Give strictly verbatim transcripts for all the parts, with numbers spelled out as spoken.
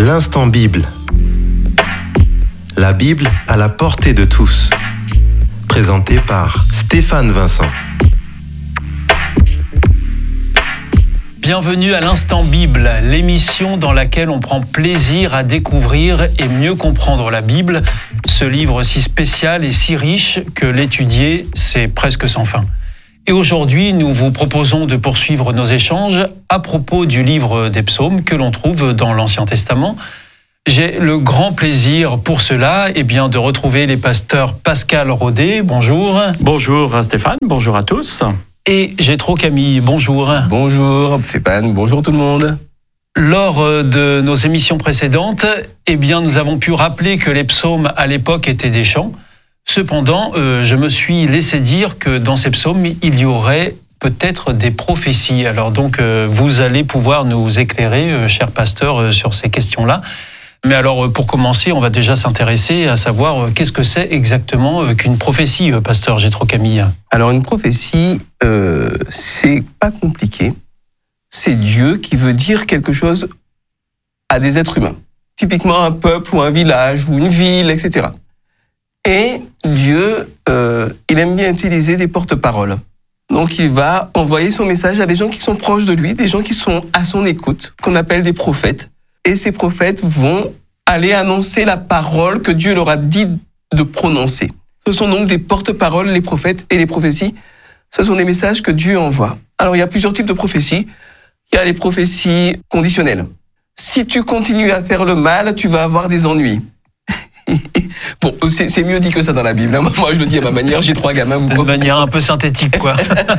L'instant Bible. La Bible à la portée de tous. Présenté par Stéphane Vincent. Bienvenue à l'Instant Bible, l'émission dans laquelle on prend plaisir à découvrir et mieux comprendre la Bible, ce livre si spécial et si riche que l'étudier, c'est presque sans fin. Et aujourd'hui, nous vous proposons de poursuivre nos échanges à propos du livre des psaumes que l'on trouve dans l'Ancien Testament. J'ai le grand plaisir pour cela eh bien, de retrouver les pasteurs Pascal Rodet. Bonjour. Bonjour Stéphane, bonjour à tous. Et Jétro Camille, bonjour. Bonjour Stéphane, bonjour tout le monde. Lors de nos émissions précédentes, eh bien, nous avons pu rappeler que les psaumes à l'époque étaient des chants. Cependant, euh, je me suis laissé dire que dans ces psaumes, il y aurait peut-être des prophéties. Alors donc, euh, vous allez pouvoir nous éclairer, euh, chers pasteurs, euh, sur ces questions-là. Mais alors, euh, pour commencer, on va déjà s'intéresser à savoir euh, qu'est-ce que c'est exactement euh, qu'une prophétie, euh, pasteur Jétro Camille. Alors une prophétie, euh, c'est pas compliqué. C'est Dieu qui veut dire quelque chose à des êtres humains. Typiquement un peuple ou un village ou une ville, et cetera. Et Dieu, euh, il aime bien utiliser des porte-paroles. Donc il va envoyer son message à des gens qui sont proches de lui, des gens qui sont à son écoute, qu'on appelle des prophètes. Et ces prophètes vont aller annoncer la parole que Dieu leur a dit de prononcer. Ce sont donc des porte-paroles, les prophètes et les prophéties. Ce sont des messages que Dieu envoie. Alors il y a plusieurs types de prophéties. Il y a les prophéties conditionnelles. Si tu continues à faire le mal, tu vas avoir des ennuis. Bon, c'est, c'est mieux dit que ça dans la Bible. Moi, je le dis à ma manière, j'ai trois gamins. De manière un peu synthétique, quoi.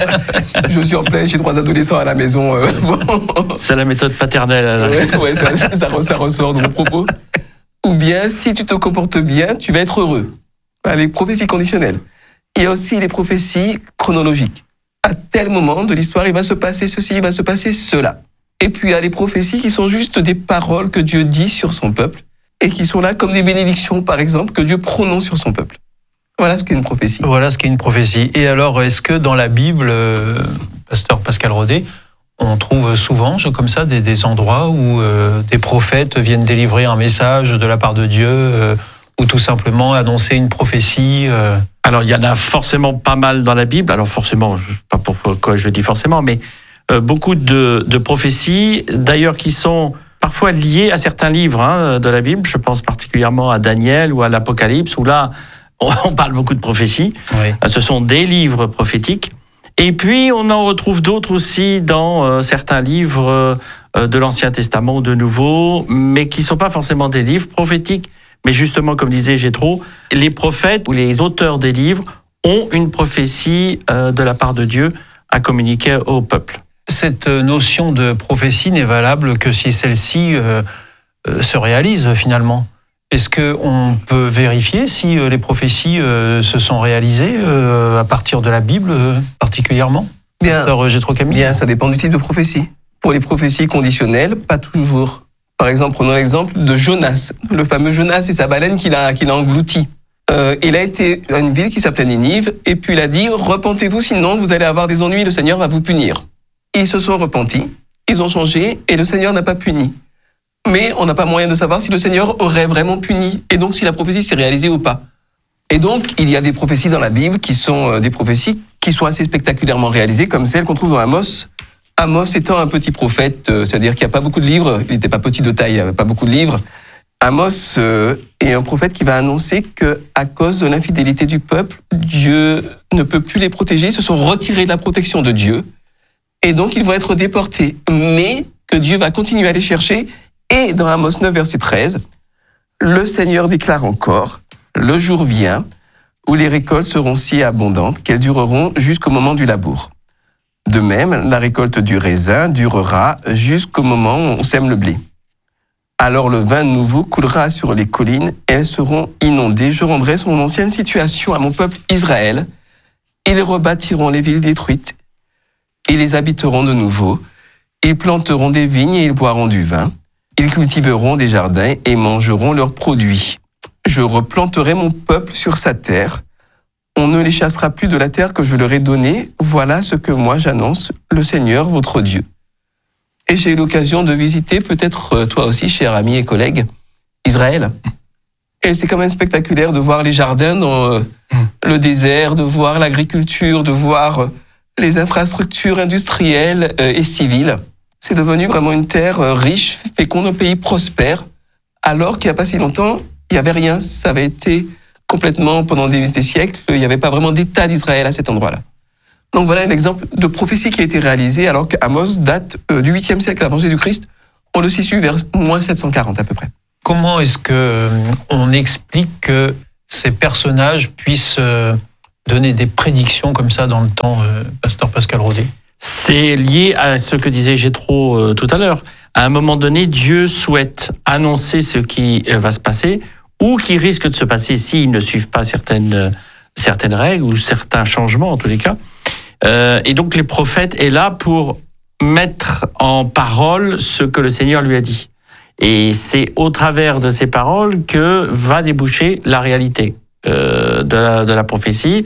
Je suis en plein, j'ai trois adolescents à la maison. Euh, bon. C'est la méthode paternelle. Ouais, ouais, ça, ça, ça ressort de mon propos. Ou bien, si tu te comportes bien, tu vas être heureux. Voilà, les prophéties conditionnelles. Il y a aussi les prophéties chronologiques. À tel moment de l'histoire, il va se passer ceci, il va se passer cela. Et puis, il y a les prophéties qui sont juste des paroles que Dieu dit sur son peuple. Et qui sont là comme des bénédictions, par exemple, que Dieu prononce sur son peuple. Voilà ce qu'est une prophétie. Voilà ce qu'est une prophétie. Et alors, est-ce que dans la Bible, euh, pasteur Pascal Rodet, on trouve souvent, comme ça, des, des endroits où euh, des prophètes viennent délivrer un message de la part de Dieu, euh, ou tout simplement annoncer une prophétie euh... Alors, il y en a forcément pas mal dans la Bible. Alors, forcément, je, pas pourquoi je dis forcément, mais euh, beaucoup de, de prophéties, d'ailleurs, qui sont parfois liés à certains livres hein, de la Bible. Je pense particulièrement à Daniel ou à l'Apocalypse, où là, on parle beaucoup de prophéties. Oui. Ce sont des livres prophétiques. Et puis, on en retrouve d'autres aussi dans euh, certains livres euh, de l'Ancien Testament ou de Nouveau, mais qui ne sont pas forcément des livres prophétiques. Mais justement, comme disait Jétro, les prophètes ou les auteurs des livres ont une prophétie euh, de la part de Dieu à communiquer au peuple. Cette notion de prophétie n'est valable que si celle-ci euh, euh, se réalise finalement. Est-ce qu'on peut vérifier si euh, les prophéties euh, se sont réalisées euh, à partir de la Bible euh, particulièrement ? Bien, Pasteur Jétro Camille ? Bien, ça dépend du type de prophétie. Pour les prophéties conditionnelles, pas toujours. Par exemple, prenons l'exemple de Jonas, le fameux Jonas et sa baleine qu'il a, qu'il a englouti. Euh, il a été à une ville qui s'appelait Ninive, et puis il a dit « Repentez-vous, sinon vous allez avoir des ennuis, le Seigneur va vous punir ». Ils se sont repentis, ils ont changé, et le Seigneur n'a pas puni. Mais on n'a pas moyen de savoir si le Seigneur aurait vraiment puni, et donc si la prophétie s'est réalisée ou pas. Et donc, il y a des prophéties dans la Bible qui sont des prophéties qui sont assez spectaculairement réalisées, comme celle qu'on trouve dans Amos. Amos étant un petit prophète, euh, c'est-à-dire qu'il n'y a pas beaucoup de livres, il n'était pas petit de taille, il n'y avait pas beaucoup de livres. Amos euh, est un prophète qui va annoncer que, à cause de l'infidélité du peuple, Dieu ne peut plus les protéger, ils se sont retirés de la protection de Dieu. Et donc, ils vont être déportés. Mais que Dieu va continuer à les chercher. Et dans Amos neuf, verset treize, le Seigneur déclare encore, « Le jour vient où les récoltes seront si abondantes qu'elles dureront jusqu'au moment du labour. De même, la récolte du raisin durera jusqu'au moment où on sème le blé. Alors le vin nouveau coulera sur les collines et elles seront inondées. Je rendrai son ancienne situation à mon peuple Israël. Ils rebâtiront les villes détruites. Ils les habiteront de nouveau, ils planteront des vignes et ils boiront du vin, ils cultiveront des jardins et mangeront leurs produits. Je replanterai mon peuple sur sa terre, on ne les chassera plus de la terre que je leur ai donnée, voilà ce que moi j'annonce, le Seigneur votre Dieu. » Et j'ai eu l'occasion de visiter, peut-être toi aussi, cher ami et collègue, Israël. Et c'est quand même spectaculaire de voir les jardins dans euh, le désert, de voir l'agriculture, de voir euh, les infrastructures industrielles euh, et civiles. C'est devenu vraiment une terre euh, riche, féconde, un pays prospère, alors qu'il n'y a pas si longtemps, il n'y avait rien. Ça avait été complètement, pendant des, des siècles, il n'y avait pas vraiment d'État d'Israël à cet endroit-là. Donc voilà un exemple de prophétie qui a été réalisée, alors qu'Amos date euh, du huitième siècle avant Jésus-Christ. On le situe vers moins sept cent quarante à peu près. Comment est-ce que euh, on explique que ces personnages puissent euh, donner des prédictions comme ça dans le temps, euh, pasteur Pascal Rodet? C'est lié à ce que disait Jétro euh, tout à l'heure. À un moment donné, Dieu souhaite annoncer ce qui euh, va se passer ou qui risque de se passer s'ils ne suivent pas certaines, euh, certaines règles ou certains changements en tous les cas. Euh, et donc les prophètes est là pour mettre en parole ce que le Seigneur lui a dit. Et c'est au travers de ces paroles que va déboucher la réalité euh, de, la, de la prophétie.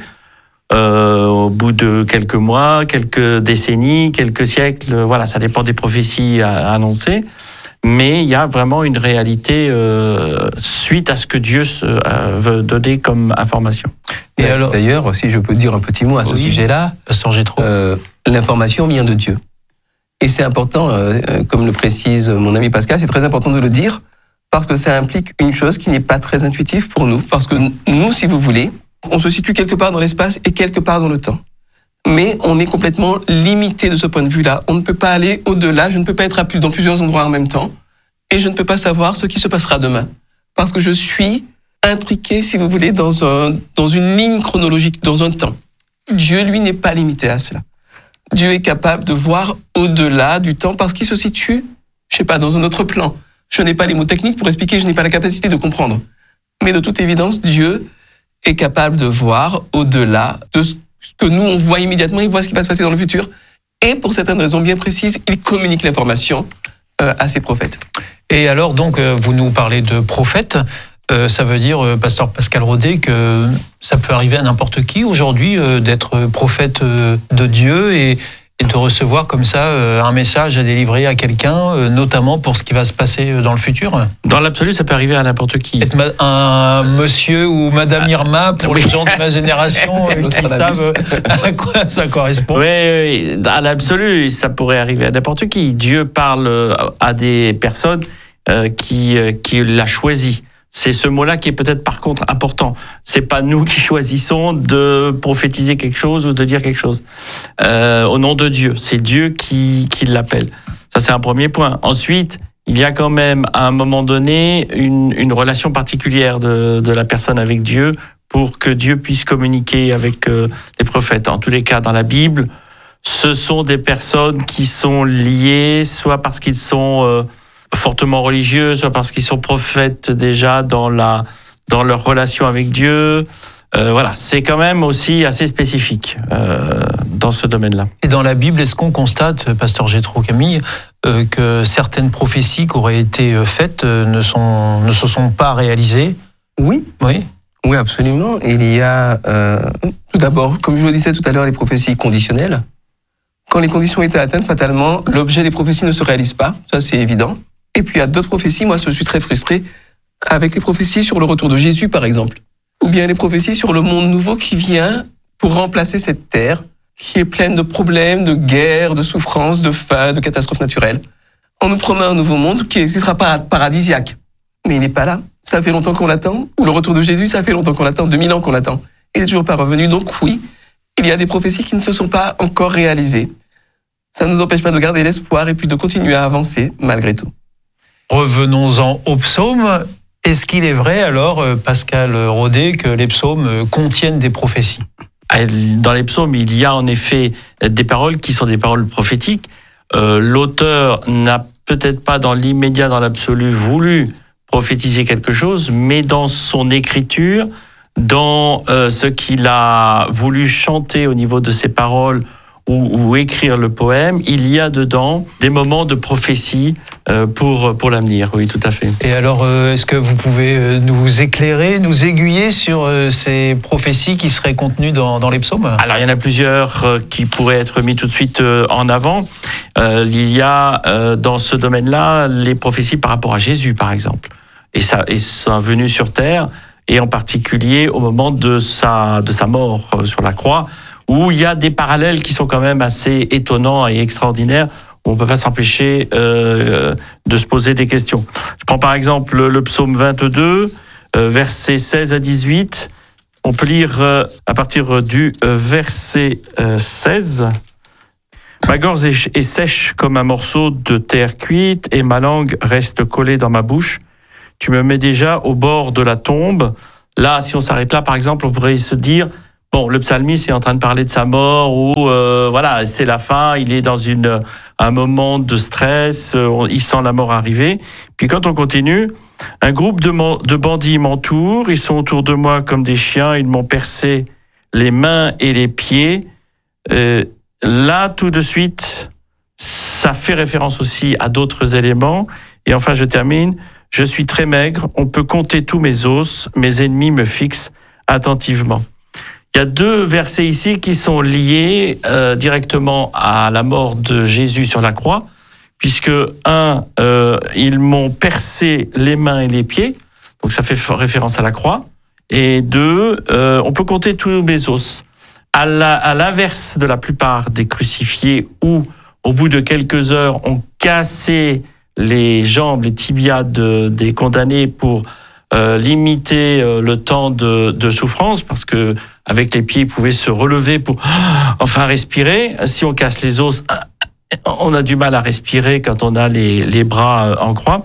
Euh, au bout de quelques mois, quelques décennies, quelques siècles, voilà, ça dépend des prophéties à, à annoncer. Mais il y a vraiment une réalité euh, suite à ce que Dieu se, euh, veut donner comme information. Et alors, d'ailleurs, si je peux dire un petit mot à ce oui, sujet-là, pasteur Jétro. Euh, l'information vient de Dieu. Et c'est important, euh, comme le précise mon ami Pascal, c'est très important de le dire, parce que ça implique une chose qui n'est pas très intuitive pour nous. Parce que nous, si vous voulez, on se situe quelque part dans l'espace et quelque part dans le temps. Mais on est complètement limité de ce point de vue-là. On ne peut pas aller au-delà, je ne peux pas être à plus, dans plusieurs endroits en même temps, et je ne peux pas savoir ce qui se passera demain. Parce que je suis intriqué, si vous voulez, dans, un, dans une ligne chronologique, dans un temps. Dieu, lui, n'est pas limité à cela. Dieu est capable de voir au-delà du temps parce qu'il se situe, je sais pas, dans un autre plan. Je n'ai pas les mots techniques pour expliquer, je n'ai pas la capacité de comprendre. Mais de toute évidence, Dieu est capable de voir au-delà de ce que nous, on voit immédiatement, il voit ce qui va se passer dans le futur. Et pour certaines raisons bien précises, il communique l'information euh, à ses prophètes. Et alors, donc, euh, vous nous parlez de prophètes. Euh, ça veut dire, euh, pasteur Pascal Rodet, que ça peut arriver à n'importe qui aujourd'hui euh, d'être prophète euh, de Dieu et, et de recevoir comme ça euh, un message à délivrer à quelqu'un, euh, notamment pour ce qui va se passer dans le futur. Dans l'absolu, ça peut arriver à n'importe qui. Être ma- un monsieur ou madame Irma pour oui. les gens de ma génération euh, qui savent à quoi ça correspond. Oui, oui, à l'absolu, ça pourrait arriver à n'importe qui. Dieu parle à des personnes euh, qui, euh, qui l'a choisi. C'est ce mot-là qui est peut-être par contre important. C'est pas nous qui choisissons de prophétiser quelque chose ou de dire quelque chose. Euh, au nom de Dieu, c'est Dieu qui, qui l'appelle. Ça, c'est un premier point. Ensuite, il y a quand même à un moment donné une, une relation particulière de, de la personne avec Dieu pour que Dieu puisse communiquer avec euh, les prophètes. En tous les cas, dans la Bible, ce sont des personnes qui sont liées, soit parce qu'ils sont euh, fortement religieux, soit parce qu'ils sont prophètes déjà dans la dans leur relation avec Dieu. Euh, voilà, c'est quand même aussi assez spécifique euh, dans ce domaine-là. Et dans la Bible, est-ce qu'on constate, pasteur Jétro Camille, euh, que certaines prophéties qui auraient été faites euh, ne sont ne se sont pas réalisées? Oui. Oui. Oui, absolument. Il y a euh, tout d'abord, comme je le disais tout à l'heure, les prophéties conditionnelles. Quand les conditions étaient atteintes, fatalement, l'objet des prophéties ne se réalise pas. Ça, c'est évident. Et puis, il y a d'autres prophéties. Moi, je suis très frustré avec les prophéties sur le retour de Jésus, par exemple. Ou bien les prophéties sur le monde nouveau qui vient pour remplacer cette terre qui est pleine de problèmes, de guerres, de souffrances, de faim, de catastrophes naturelles. On nous promet un nouveau monde qui ne sera pas paradisiaque. Mais il n'est pas là. Ça fait longtemps qu'on l'attend. Ou le retour de Jésus, ça fait longtemps qu'on l'attend, deux mille ans qu'on l'attend. Il n'est toujours pas revenu. Donc oui, il y a des prophéties qui ne se sont pas encore réalisées. Ça ne nous empêche pas de garder l'espoir et puis de continuer à avancer malgré tout. Revenons-en aux psaumes. Est-ce qu'il est vrai alors, Pascal Rodet, que les psaumes contiennent des prophéties ? Dans les psaumes, il y a en effet des paroles qui sont des paroles prophétiques. Euh, l'auteur n'a peut-être pas dans l'immédiat, dans l'absolu, voulu prophétiser quelque chose, mais dans son écriture, dans euh, ce qu'il a voulu chanter au niveau de ses paroles ou, ou écrire le poème, il y a dedans des moments de prophétie euh, pour, pour l'avenir. Oui, tout à fait. Et alors, euh, est-ce que vous pouvez euh, nous éclairer, nous aiguiller sur euh, ces prophéties qui seraient contenues dans, dans les psaumes ? Alors, il y en a plusieurs euh, qui pourraient être mis tout de suite euh, en avant. Euh, il y a euh, dans ce domaine-là les prophéties par rapport à Jésus, par exemple, et sa, et sa venue sur terre, et en particulier au moment de sa, de sa mort euh, sur la croix, où il y a des parallèles qui sont quand même assez étonnants et extraordinaires, où on ne peut pas s'empêcher euh, de se poser des questions. Je prends par exemple le, le psaume vingt-deux, euh, versets seize à dix-huit. On peut lire euh, à partir du euh, verset euh, seize. « Ma gorge est, est sèche comme un morceau de terre cuite, et ma langue reste collée dans ma bouche. Tu me mets déjà au bord de la tombe. » Là, si on s'arrête là, par exemple, on pourrait se dire... Bon, le psalmiste est en train de parler de sa mort, ou euh, voilà, c'est la fin, il est dans une, un moment de stress, euh, il sent la mort arriver. Puis quand on continue, un groupe de, de bandits m'entoure, ils sont autour de moi comme des chiens, ils m'ont percé les mains et les pieds. Euh, là, tout de suite, ça fait référence aussi à d'autres éléments. Et enfin, je termine, je suis très maigre, on peut compter tous mes os, mes ennemis me fixent attentivement. Il y a deux versets ici qui sont liés euh, directement à la mort de Jésus sur la croix, puisque un, euh, ils m'ont percé les mains et les pieds, donc ça fait référence à la croix, et deux, euh, on peut compter tous mes os. À, la, à l'inverse de la plupart des crucifiés, où au bout de quelques heures, on cassait les jambes, les tibias de, des condamnés pour euh, limiter euh, le temps de, de souffrance, parce que avec les pieds, ils pouvaient se relever pour enfin respirer. Si on casse les os, on a du mal à respirer quand on a les, les bras en croix.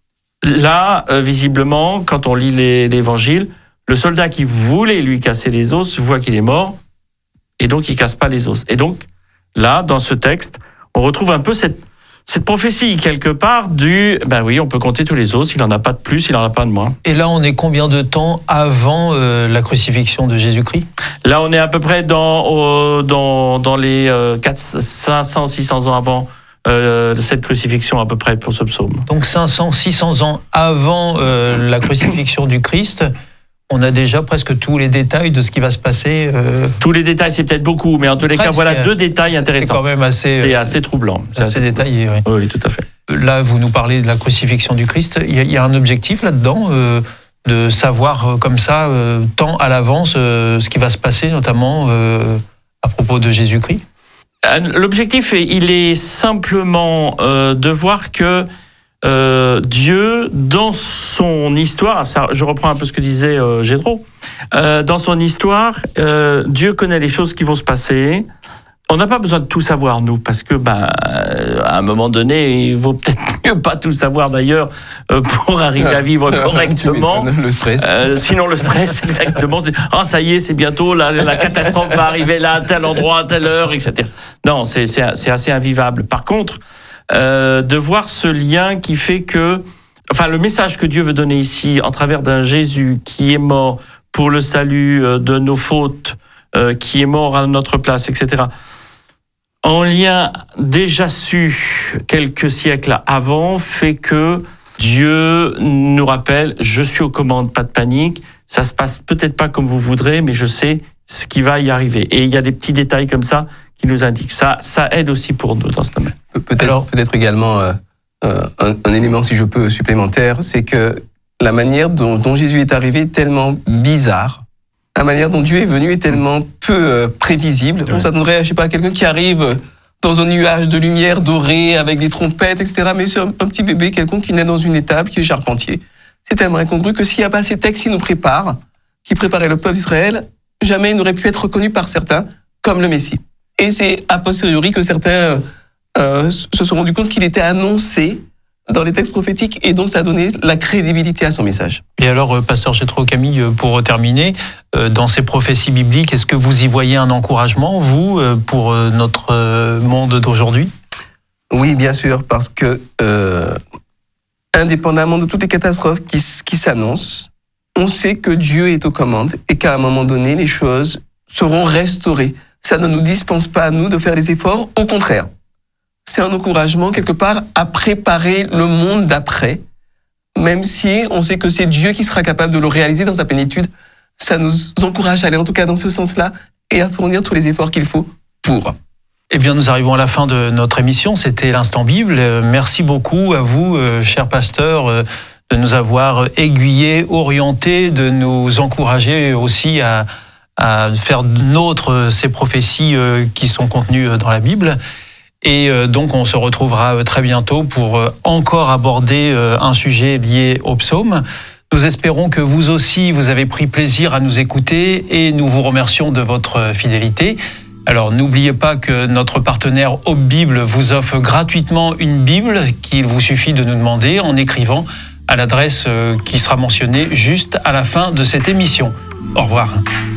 Là, visiblement, quand on lit les, l'évangile, le soldat qui voulait lui casser les os voit qu'il est mort, et donc il casse pas les os. Et donc, là, dans ce texte, on retrouve un peu cette, cette prophétie, quelque part, du, ben oui, on peut compter tous les os, il n'en a pas de plus, il n'en a pas de moins. Et là, on est combien de temps avant euh, la crucifixion de Jésus-Christ ? Là, on est à peu près dans, euh, dans, dans les euh, cinq cents, six cents ans avant euh, cette crucifixion, à peu près, pour ce psaume. Donc cinq cents, six cents ans avant euh, la crucifixion du Christ, on a déjà presque tous les détails de ce qui va se passer. Euh... Tous les détails, c'est peut-être beaucoup, mais en tous les presque, cas, voilà deux détails intéressants. C'est quand même assez, c'est assez troublant. C'est assez, assez détaillé. Oui. oui, tout à fait. Là, vous nous parlez de la crucifixion du Christ. Il y a, il y a un objectif là-dedans, euh, de savoir euh, comme ça, euh, tant à l'avance, euh, ce qui va se passer, notamment euh, à propos de Jésus-Christ. L'objectif, il est simplement euh, de voir que Euh, Dieu, dans son histoire, ça, je reprends un peu ce que disait euh, Gédro, euh, dans son histoire, euh, Dieu connaît les choses qui vont se passer. On n'a pas besoin de tout savoir, nous, parce que, bah, à un moment donné, il vaut peut-être mieux pas tout savoir, d'ailleurs, euh, pour arriver à vivre correctement. Le stress. Euh, sinon, le stress, exactement. Ah, oh, ça y est, c'est bientôt, la, la catastrophe va arriver là, à tel endroit, à telle heure, et cetera. Non, c'est, c'est, c'est assez invivable. Par contre, Euh, de voir ce lien qui fait que, enfin, le message que Dieu veut donner ici, en travers d'un Jésus qui est mort pour le salut euh, de nos fautes, euh, qui est mort à notre place, et cetera, en lien déjà su quelques siècles avant, fait que Dieu nous rappelle, je suis aux commandes, pas de panique, ça se passe peut-être pas comme vous voudrez, mais je sais ce qui va y arriver. Et il y a des petits détails comme ça qui nous indiquent. Ça, ça aide aussi pour nous dans ce domaine. Peut-être, Alors, peut-être également euh, un, un élément, si je peux, supplémentaire, c'est que la manière dont, dont Jésus est arrivé est tellement bizarre, la manière dont Dieu est venu est tellement peu euh, prévisible. Ouais. On s'attendrait, je sais pas, à quelqu'un qui arrive dans un nuage de lumière dorée avec des trompettes, et cetera. Mais c'est un, un petit bébé, quelqu'un qui naît dans une étable, qui est charpentier. C'est tellement incongru que s'il n'y a pas ces textes qui nous préparent, qui préparaient le peuple d'Israël, jamais il n'aurait pu être reconnu par certains comme le Messie. Et c'est a posteriori que certains euh, se sont rendus compte qu'il était annoncé dans les textes prophétiques, et donc ça a donné la crédibilité à son message. Et alors, pasteur Gétro Camille, pour terminer, dans ces prophéties bibliques, est-ce que vous y voyez un encouragement, vous, pour notre monde d'aujourd'hui ? Oui, bien sûr, parce que euh, indépendamment de toutes les catastrophes qui, qui s'annoncent, on sait que Dieu est aux commandes et qu'à un moment donné, les choses seront restaurées. ça ne nous dispense pas à nous de faire des efforts. Au contraire, c'est un encouragement quelque part à préparer le monde d'après, même si on sait que c'est Dieu qui sera capable de le réaliser dans sa plénitude. Ça nous encourage à aller en tout cas dans ce sens-là et à fournir tous les efforts qu'il faut pour. Eh bien, nous arrivons à la fin de notre émission. C'était l'Instant Bible. Merci beaucoup à vous, cher pasteur, de nous avoir aiguillés, orientés, de nous encourager aussi à, à faire nôtre ces prophéties qui sont contenues dans la Bible. Et donc, on se retrouvera très bientôt pour encore aborder un sujet lié au psaume. Nous espérons que vous aussi, vous avez pris plaisir à nous écouter et nous vous remercions de votre fidélité. Alors, n'oubliez pas que notre partenaire Hope Bible vous offre gratuitement une Bible qu'il vous suffit de nous demander en écrivant à l'adresse qui sera mentionnée juste à la fin de cette émission. Au revoir.